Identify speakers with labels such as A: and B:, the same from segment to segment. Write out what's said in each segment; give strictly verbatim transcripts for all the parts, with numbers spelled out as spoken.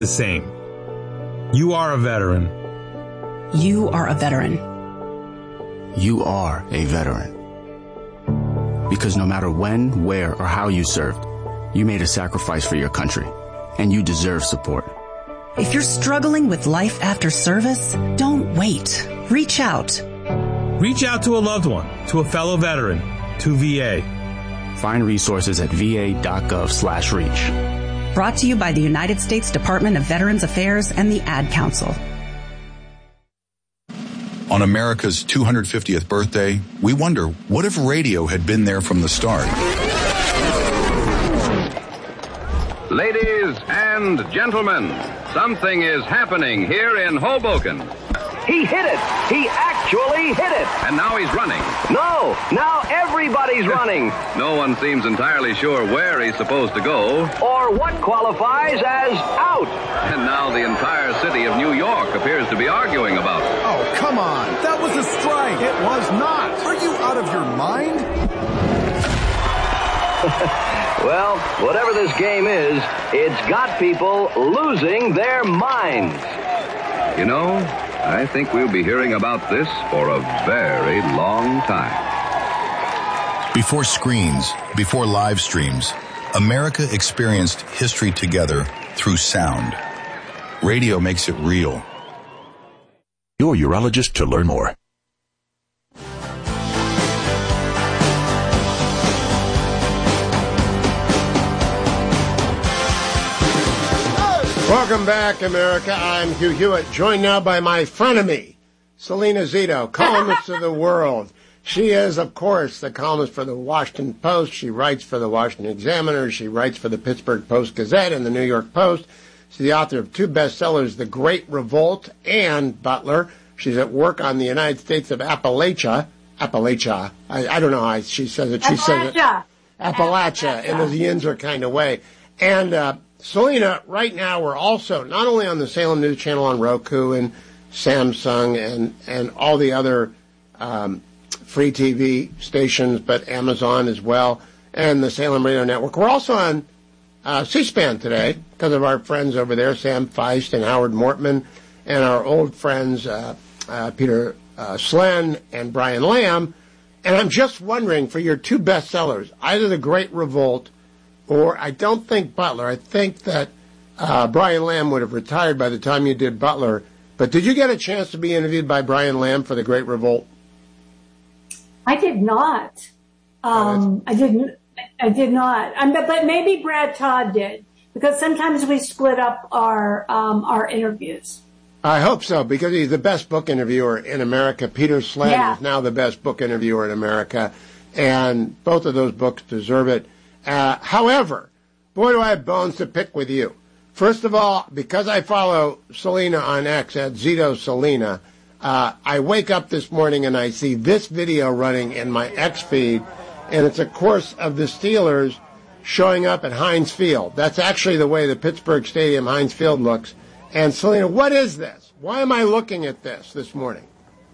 A: the same. You are a veteran.
B: You are a veteran.
C: You are a veteran. Because no matter when, where, or how you served, you made a sacrifice for your country, and you deserve support.
B: If you're struggling with life after service, don't wait. Reach out.
A: Reach out to a loved one, to a fellow veteran, to V A.
C: Find resources at va.gov slash reach.
B: Brought to you by the United States Department of Veterans Affairs and the Ad Council.
D: On America's two hundred fiftieth birthday, we wonder, what if radio had been there from the start?
E: Ladies and gentlemen, something is happening here in Hoboken.
F: He hit it. He actually hit it.
E: And now he's running.
F: No, now everybody's running.
E: No one seems entirely sure where he's supposed to go.
F: Or what qualifies as out.
E: And now the entire city of New York appears to be arguing about it.
G: Oh, come on. That was a strike. It was not. Are you out of your mind?
F: Well, whatever this game is, it's got people losing their minds.
E: You know, I think we'll be hearing about this for a very long time.
D: Before screens, before live streams, America experienced history together through sound. Radio makes it real.
H: Your urologist to learn more.
I: Welcome back, America. I'm Hugh Hewitt, joined now by my frenemy, Selena Zito, columnist of The World. She is, of course, the columnist for the Washington Post. She writes for the Washington Examiner. She writes for the Pittsburgh Post-Gazette and the New York Post. She's the author of two bestsellers, The Great Revolt and Butler. She's at work on the United States of Appalachia. Appalachia. I, I don't know how she says it. She says it. Appalachia. Appalachia, in a Yinzer kind of way. And, uh, Selena, right now we're also not only on the Salem News Channel on Roku and Samsung and, and all the other um, free T V stations, but Amazon as well, and the Salem Radio Network. We're also on uh, C-SPAN today because of our friends over there, Sam Feist and Howard Mortman, and our old friends uh, uh, Peter uh, Slen and Brian Lamb. And I'm just wondering, for your two bestsellers, either The Great Revolt or I don't think Butler. I think that uh, Brian Lamb would have retired by the time you did Butler. But did you get a chance to be interviewed by Brian Lamb for The Great Revolt?
J: I did not. Um, I didn't. I did not. Um, but, but maybe Brad Todd did, because sometimes we split up our um, our interviews.
I: I hope so, because he's the best book interviewer in America. Peter Slen yeah. is now the best book interviewer in America, and both of those books deserve it. Uh, however, boy, do I have bones to pick with you. First of all, because I follow Selena on X at Zito Selena, uh, I wake up this morning and I see this video running in my X feed, and it's a course of the Steelers showing up at Heinz Field. That's actually the way the Pittsburgh Stadium Heinz Field looks. And Selena, what is this? Why am I looking at this this morning?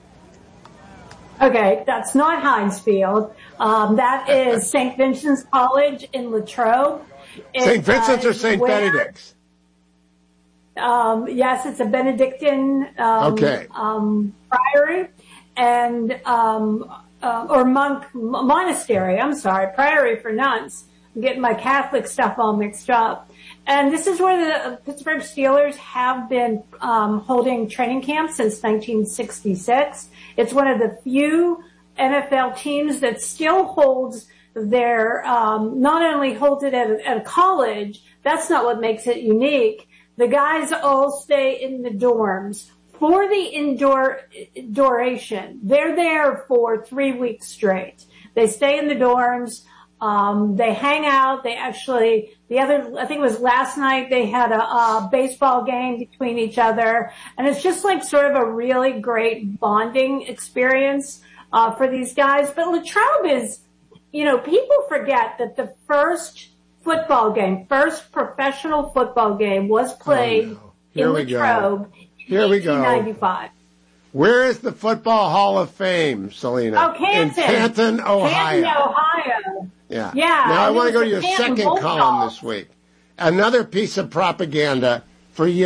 J: Okay, that's not Heinz Field. Um, that is Saint Vincent's College in Latrobe.
I: Saint Vincent's uh, or Saint Benedict's?
J: Um, yes, it's a Benedictine um,
I: okay.
J: um, priory and um, uh, or monk monastery. I'm sorry, priory for nuns. I'm getting my Catholic stuff all mixed up. And this is where the Pittsburgh Steelers have been um, holding training camps since nineteen sixty-six. It's one of the few N F L teams that still holds their, um, not only holds it at a, at a college, that's not what makes it unique. The guys all stay in the dorms for the indoor duration. They're there for three weeks straight. They stay in the dorms. Um, they hang out. They actually, the other, I think it was last night, they had a, a baseball game between each other. And it's just like sort of a really great bonding experience, uh, for these guys. But Latrobe is, you know, people forget that the first football game, first professional football game was played oh, no. in Latrobe
I: Here
J: in
I: we go.
J: eighteen ninety-five.
I: Where is the Football Hall of Fame, Selena?
J: Oh, Canton.
I: In Canton, Ohio.
J: Canton, Ohio.
I: Yeah.
J: Yeah.
I: Now I want to go to your
J: Canton
I: second
J: Bulldogs.
I: column this week. Another piece of propaganda for you.